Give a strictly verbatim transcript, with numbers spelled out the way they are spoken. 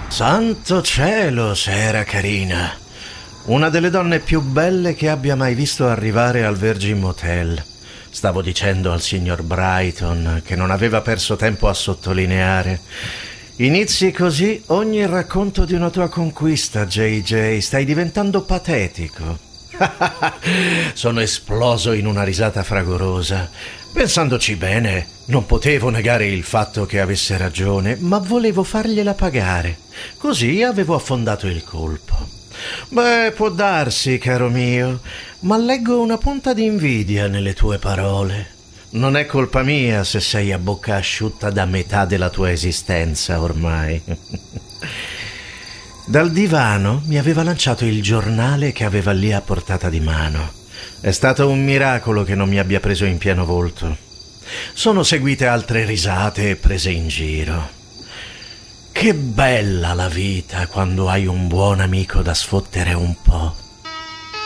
Santo cielo, se era carina. Una delle donne più belle che abbia mai visto arrivare al Virgin Motel. Stavo dicendo al signor Brighton, che non aveva perso tempo a sottolineare. Inizi così ogni racconto di una tua conquista, J J. Stai diventando patetico. Sono esploso in una risata fragorosa. Pensandoci bene, non potevo negare il fatto che avesse ragione, ma volevo fargliela pagare. Così avevo affondato il colpo. Beh, può darsi, caro mio, ma leggo una punta di invidia nelle tue parole. Non è colpa mia se sei a bocca asciutta da metà della tua esistenza ormai. Dal divano mi aveva lanciato il giornale che aveva lì a portata di mano. È stato un miracolo che non mi abbia preso in pieno volto. Sono seguite altre risate e prese in giro. Che bella la vita quando hai un buon amico da sfottere un po'.